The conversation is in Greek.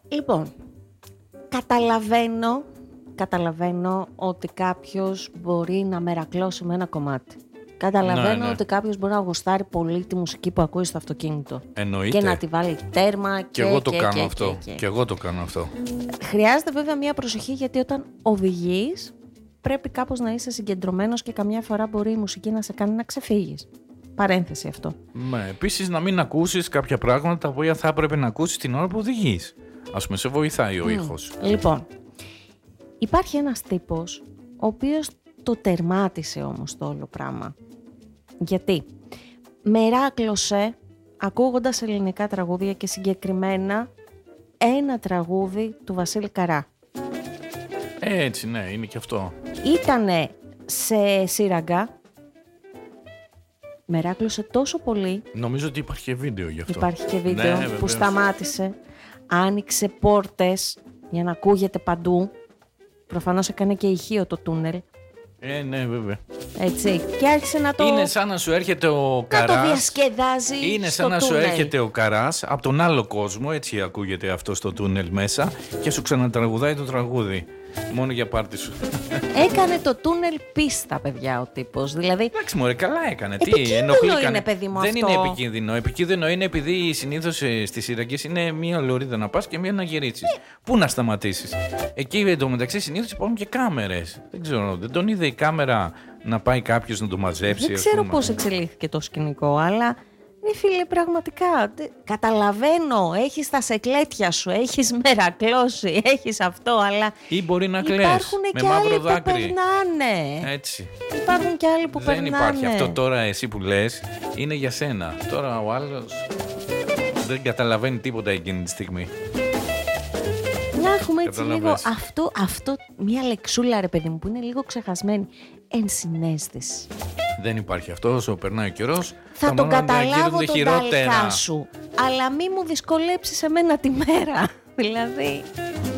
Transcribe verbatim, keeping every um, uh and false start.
Λοιπόν, καταλαβαίνω, καταλαβαίνω ότι κάποιος μπορεί να μερακλώσει με ένα κομμάτι. Καταλαβαίνω ναι, ναι. ότι κάποιος μπορεί να γουστάρει πολύ τη μουσική που ακούει στο αυτοκίνητο. Εννοείται. Και να τη βάλει τέρμα και, και εγώ το και, κάνω και, αυτό. Και, και. και εγώ το κάνω αυτό. Χρειάζεται βέβαια μια προσοχή, γιατί όταν οδηγείς πρέπει κάπως να είσαι συγκεντρωμένος και καμιά φορά μπορεί η μουσική να σε κάνει να ξεφύγεις. Παρένθεση αυτό. Ναι, επίσης να μην ακούσεις κάποια πράγματα τα οποία θα έπρεπε να ακούσεις την ώρα που οδηγείς. Ας πούμε, σε βοηθάει ο mm. ήχος. Λοιπόν, υπάρχει ένας τύπος ο οποίος το τερμάτισε όμως το όλο πράγμα. Γιατί μεράκλωσε ακούγοντας ελληνικά τραγούδια και συγκεκριμένα ένα τραγούδι του Βασίλη Καρά. Έτσι, ναι, είναι και αυτό. Ήτανε σε σύραγγα. Μεράκλωσε τόσο πολύ. Νομίζω ότι υπάρχει και βίντεο γι' αυτό. Υπάρχει και βίντεο ναι, που σταμάτησε. Άνοιξε πόρτες για να ακούγεται παντού. Προφανώς έκανε και ηχείο το τούνελ. Ε, ναι, βέβαια. Έτσι. Και άρχισε να το... Είναι σαν να σου έρχεται ο Καράς. Να το διασκεδάζει. Είναι σαν να τούνελ. Σου έρχεται ο Καράς από τον άλλο κόσμο. Έτσι ακούγεται αυτό στο τούνελ μέσα. Και σου ξανατραγουδάει το τραγούδι. Μόνο για πάρτι σου. Έκανε το τούνελ πίστα, παιδιά, ο τύπος. Δηλαδή. Εντάξει, μωρέ, καλά έκανε. Τι ενοχλήκανε. Είναι, παιδί μου, δεν αυτό. Είναι επικίνδυνο. Επικίνδυνο είναι επειδή συνήθως στις σειραγγές είναι μία λωρίδα να πας και μία να γυρίσεις. Ε. Πού να σταματήσεις. Εκεί εντωμεταξύ συνήθως υπάρχουν και κάμερες. Δεν ξέρω, δεν τον είδε η κάμερα να πάει κάποιος να το μαζέψει. Δεν ξέρω πώς εξελίχθηκε το σκηνικό, αλλά. Ναι, φίλε, πραγματικά, καταλαβαίνω, έχεις τα σεκλέτια σου, έχεις μερακλώσει, έχεις αυτό, αλλά ή μπορεί να κλαις υπάρχουν με και μαύρο άλλοι δάκρυ. που περνάνε. Έτσι. Υπάρχουν και άλλοι που Δεν περνάνε. Δεν υπάρχει. Αυτό τώρα εσύ που λες είναι για σένα. Τώρα ο άλλος δεν καταλαβαίνει τίποτα εκείνη τη στιγμή. Να έχουμε έτσι λίγο αυτό, αυτό, μια λεξούλα, ρε παιδί μου, που είναι λίγο ξεχασμένη. Ενσυναίσθηση. Δεν υπάρχει αυτό, όσο περνάει ο καιρός. Θα τον καταλάβω τον ταλκά σου, αλλά μη μου δυσκολέψεις εμένα τη μέρα. Δηλαδή...